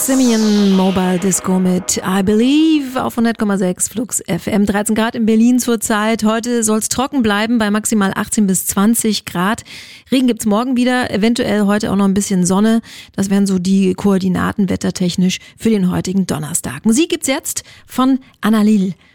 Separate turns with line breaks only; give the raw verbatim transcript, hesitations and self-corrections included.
Simeon Mobile Disco mit I Believe auf hundert Komma sechs Flux F M. dreizehn Grad in Berlin zurzeit. Heute soll es trocken bleiben bei maximal achtzehn bis zwanzig Grad. Regen gibt's morgen wieder, eventuell heute auch noch ein bisschen Sonne. Das wären so die Koordinaten wettertechnisch für den heutigen Donnerstag. Musik gibt's jetzt von Anna Lil.